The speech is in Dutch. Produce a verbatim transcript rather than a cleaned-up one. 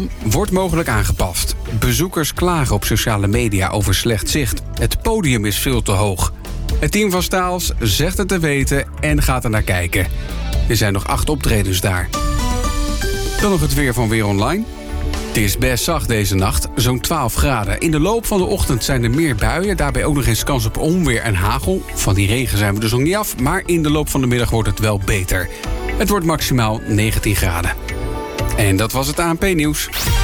Rotterdam wordt mogelijk aangepast. Bezoekers klagen op sociale media over slecht zicht. Het podium is veel te hoog. Het team van Staals zegt het te weten en gaat er naar kijken. Er zijn nog acht optredens daar. Dan nog het weer van Weer Online. Het is best zacht deze nacht, zo'n twaalf graden. In de loop van de ochtend zijn er meer buien, daarbij ook nog eens kans op onweer en hagel. Van die regen zijn we dus nog niet af, maar in de loop van de middag wordt het wel beter. Het wordt maximaal negentien graden. En dat was het A N P-nieuws.